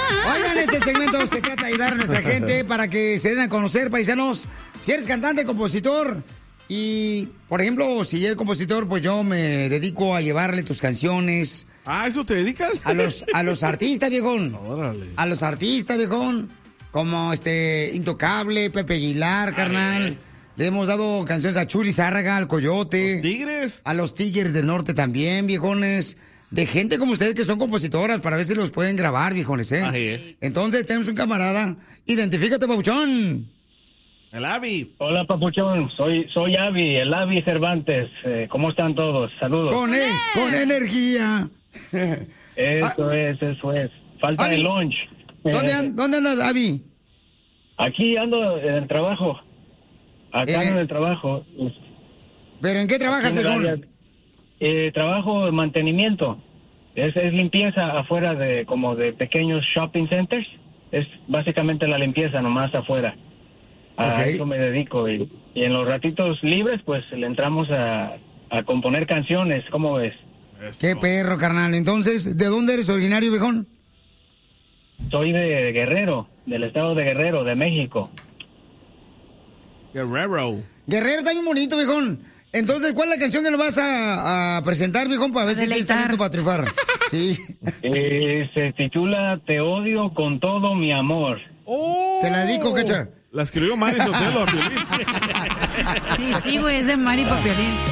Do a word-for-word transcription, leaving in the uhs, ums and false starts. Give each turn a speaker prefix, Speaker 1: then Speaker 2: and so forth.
Speaker 1: Oigan, este segmento se trata de ayudar a nuestra gente para que se den a conocer, paisanos. Si eres cantante, compositor y, por ejemplo, si eres compositor, pues yo me dedico a llevarle tus canciones.
Speaker 2: Ah, ¿eso te dedicas?
Speaker 1: A los, a los artistas, viejón.
Speaker 2: Órale.
Speaker 1: A los artistas, viejón. Como este Intocable, Pepe Aguilar, carnal.
Speaker 2: Ay.
Speaker 1: Le hemos dado canciones a Churi Zárraga, al Coyote.
Speaker 2: ¿Los Tigres?
Speaker 1: A los Tigres del Norte también, viejones. De gente como ustedes que son compositoras para ver si los pueden grabar, viejones, ¿eh?
Speaker 2: Ay, eh.
Speaker 1: Entonces tenemos un camarada. Identifícate, papuchón.
Speaker 2: El Avi.
Speaker 3: Hola, papuchón. Soy soy Avi, el Avi Cervantes. Eh, ¿Cómo están todos? Saludos.
Speaker 1: Con, e- con energía.
Speaker 3: Eso es, eso es. Falta
Speaker 1: Avi,
Speaker 3: de lunch.
Speaker 1: ¿Dónde,
Speaker 3: Eh,
Speaker 1: an- ¿Dónde andas, Avi?
Speaker 3: Aquí ando en el trabajo. Acá
Speaker 1: Eh,
Speaker 3: ando en el trabajo.
Speaker 1: ¿Pero en qué trabajas,
Speaker 3: En el
Speaker 1: viejón?
Speaker 3: área- eh, trabajo de mantenimiento. Es, es limpieza afuera de como de pequeños shopping centers. Es básicamente la limpieza nomás afuera. A
Speaker 1: Ok.
Speaker 3: eso me dedico. Y, y en los ratitos libres, pues le entramos a, a componer canciones. ¿Cómo ves?
Speaker 1: Qué perro, carnal. Entonces, ¿de dónde eres originario, viejón?
Speaker 3: Soy de Guerrero, del estado de Guerrero, de México.
Speaker 2: Guerrero.
Speaker 1: Guerrero está bien bonito, viejón. Entonces, ¿cuál es la canción que nos vas a, a presentar, viejón, para ver si tienes talento para triunfar? Sí.
Speaker 3: Eh, se titula Te odio con todo mi amor.
Speaker 2: Oh.
Speaker 1: Te la dedico, Cacha.
Speaker 2: La escribió Mari Sotelo.
Speaker 4: Sí, sí, güey, es de Mari Papiolín.